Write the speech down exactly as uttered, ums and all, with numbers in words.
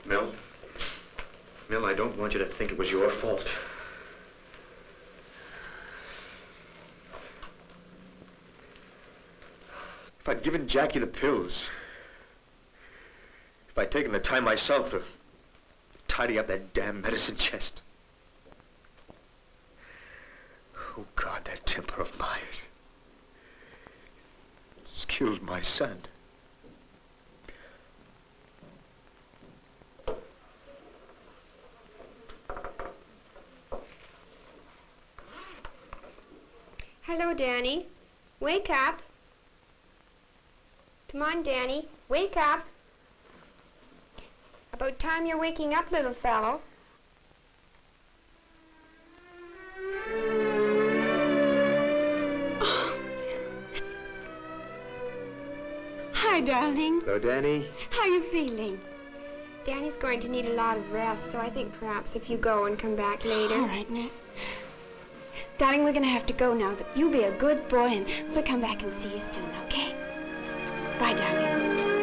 Mel? Mel, I don't want you to think it was your fault. If I'd given Jackie the pills, if I'd taken the time myself to tidy up that damn medicine chest. Oh, God, that temper of mine. It's killed my son. Hello, Danny. Wake up. Come on, Danny. Wake up. About time you're waking up, little fellow. Oh. Hi, darling. Hello, Danny. How are you feeling? Danny's going to need a lot of rest, so I think perhaps if you go and come back later. All right, Nurse. Darling, we're going to have to go now, but you be a good boy, and we'll come back and see you soon, okay? Bye, darling.